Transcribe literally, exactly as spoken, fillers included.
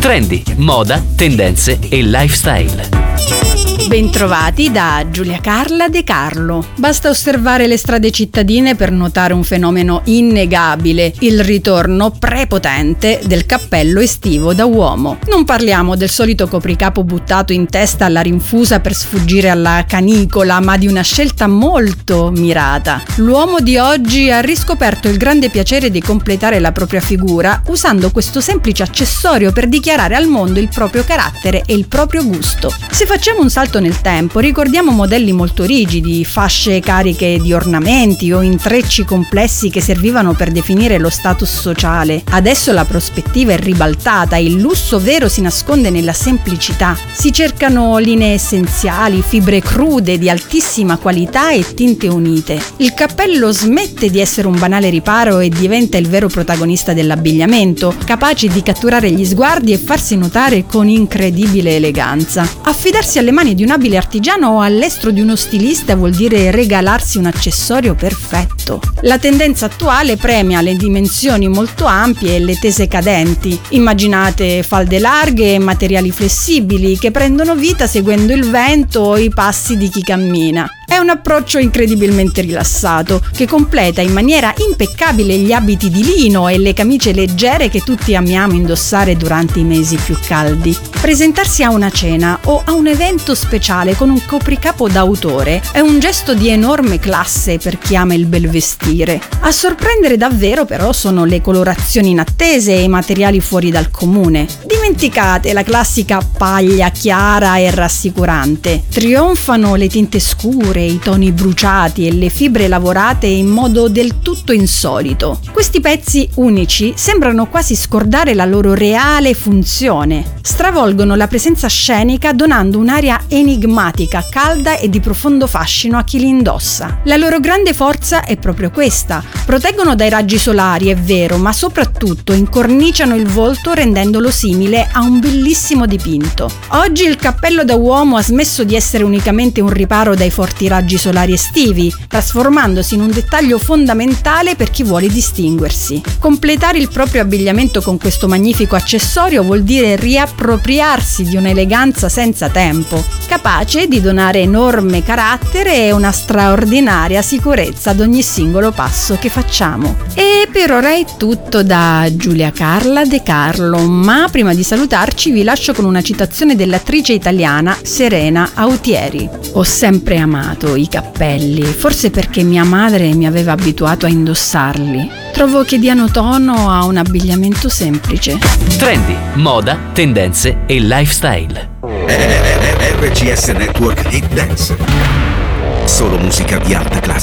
Trendy, moda, tendenze e lifestyle. Bentrovati da Giulia Carla De Carlo. Basta osservare le strade cittadine per notare un fenomeno innegabile: il ritorno prepotente del cappello estivo da uomo. Non parliamo del solito copricapo buttato in testa alla rinfusa per sfuggire alla canicola, ma di una scelta molto mirata. L'uomo di oggi ha riscoperto il grande piacere di completare la propria figura usando questo semplice accessorio per dichiarare al mondo il proprio carattere e il proprio gusto. Se facciamo un salto nel tempo, ricordiamo modelli molto rigidi, fasce cariche di ornamenti o intrecci complessi che servivano per definire lo status sociale. Adesso la prospettiva è ribaltata, il lusso vero si nasconde nella semplicità. Si cercano linee essenziali, fibre crude di altissima qualità e tinte unite. Il cappello smette di essere un banale riparo e diventa il vero protagonista dell'abbigliamento, capace di catturare gli sguardi e farsi notare con incredibile eleganza. Affidarsi alle mani di un abile artigiano o all'estro di uno stilista vuol dire regalarsi un accessorio perfetto. La tendenza attuale premia le dimensioni molto ampie e le tese cadenti. Immaginate falde larghe e materiali flessibili che prendono vita seguendo il vento o i passi di chi cammina. È un approccio incredibilmente rilassato, che completa in maniera impeccabile gli abiti di lino e le camicie leggere che tutti amiamo indossare durante i mesi più caldi. Presentarsi a una cena o a un evento speciale con un copricapo d'autore è un gesto di enorme classe per chi ama il bel vestire. A sorprendere davvero però sono le colorazioni inattese e i materiali fuori dal comune. Dimenticate la classica paglia chiara e rassicurante. Trionfano le tinte scure, i toni bruciati e le fibre lavorate in modo del tutto insolito. Questi pezzi unici sembrano quasi scordare la loro reale funzione. Stravolgono la presenza scenica donando un'aria enigmatica, calda e di profondo fascino a chi li indossa. La loro grande forza è proprio questa. Proteggono dai raggi solari, è vero, ma soprattutto incorniciano il volto rendendolo simile a un bellissimo dipinto. Oggi il cappello da uomo ha smesso di essere unicamente un riparo dai forti raggi solari estivi, trasformandosi in un dettaglio fondamentale per chi vuole distinguersi. Completare il proprio abbigliamento con questo magnifico accessorio vuol dire riappropriarsi di un'eleganza senza tempo, capace di donare enorme carattere e una straordinaria sicurezza ad ogni singolo passo che facciamo. E per ora è tutto da Giulia Carla De Carlo, ma prima di salutarci vi lascio con una citazione dell'attrice italiana Serena Autieri. Ho sempre amato i cappelli, forse perché mia madre mi aveva abituato a indossarli. Trovo che diano tono a un abbigliamento semplice. Trendy, moda, tendenze e lifestyle. R G S Network Hit Dance. Solo musica di alta classe.